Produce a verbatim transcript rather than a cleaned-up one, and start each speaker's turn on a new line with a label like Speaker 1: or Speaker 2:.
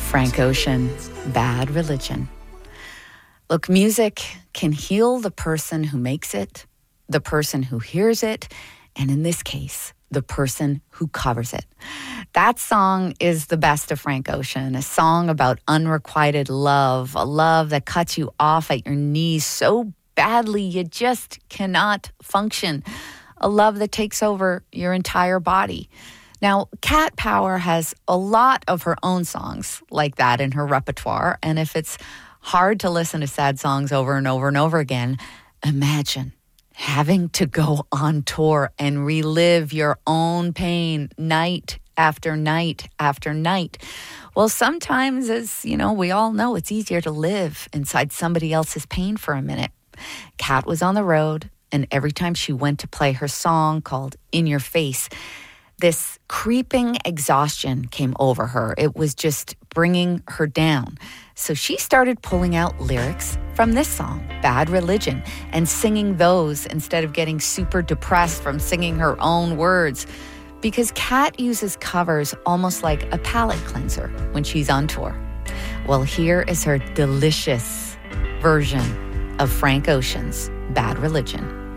Speaker 1: Frank Ocean, Bad Religion. Look, music can heal the person who makes it, the person who hears it, and in this case, the person who covers it. That song is the best of Frank Ocean, a song about unrequited love, a love that cuts you off at your knees so badly you just cannot function, a love that takes over your entire body. Now, Cat Power has a lot of her own songs like that in her repertoire, and if it's hard to listen to sad songs over and over and over again, imagine having to go on tour and relive your own pain night after night after night. Well, sometimes, as you know, we all know, it's easier to live inside somebody else's pain for a minute. Cat was on the road, and every time she went to play her song called In Your Face, this creeping exhaustion came over her. It was just bringing her down. So she started pulling out lyrics from this song, Bad Religion, and singing those instead of getting super depressed from singing her own words. Because Cat uses covers almost like a palate cleanser when she's on tour. Well, here is her delicious version of Frank Ocean's Bad Religion.